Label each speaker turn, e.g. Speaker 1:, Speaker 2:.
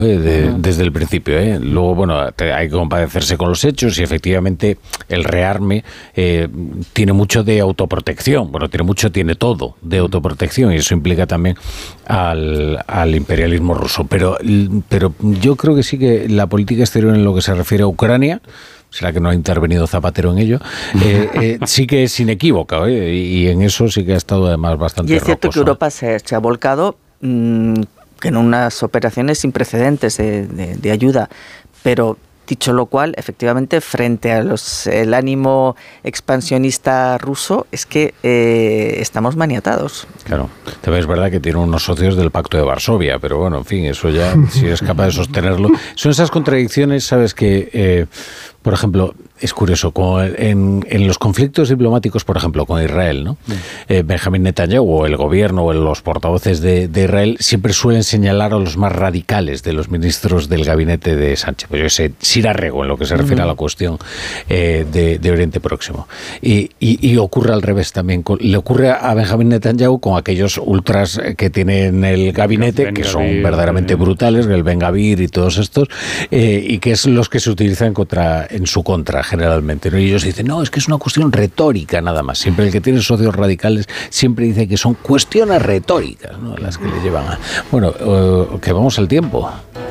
Speaker 1: desde el principio. Luego, bueno, hay que compadecerse con los hechos y efectivamente el rearme tiene mucho de autoprotección. Bueno, tiene todo de autoprotección y eso implica también al imperialismo ruso. Pero yo creo que sí que la política exterior en lo que se refiere a Ucrania, será que no ha intervenido Zapatero en ello, sí que es inequívoca, y en eso sí que ha estado además bastante
Speaker 2: rocoso. Y es cierto
Speaker 1: rocoso,
Speaker 2: que Europa se ha volcado en unas operaciones sin precedentes de ayuda, pero dicho lo cual, efectivamente, frente a el ánimo expansionista ruso, es que estamos maniatados.
Speaker 1: Claro, también es verdad que tiene unos socios del Pacto de Varsovia, pero bueno, en fin, eso ya, si es capaz de sostenerlo. Son esas contradicciones, ¿sabes? Que, por ejemplo, es curioso, en los conflictos diplomáticos, por ejemplo, con Israel, ¿no? Benjamín Netanyahu, o el gobierno, o los portavoces de Israel, siempre suelen señalar a los más radicales de los ministros del gabinete de Sánchez. Pues yo sé, Sirarrego, en lo que se refiere a la cuestión de Oriente Próximo. Y ocurre al revés también. Le ocurre a Benjamín Netanyahu con aquellos ultras que tiene en el gabinete, que son verdaderamente brutales, el Ben Gvir y todos estos, y que es los que se utilizan en su contra, generalmente, ¿no? Y ellos dicen, no, es que es una cuestión retórica nada más. Siempre el que tiene socios radicales siempre dice que son cuestiones retóricas, ¿no?, las que le llevan a... Bueno, que vamos al tiempo.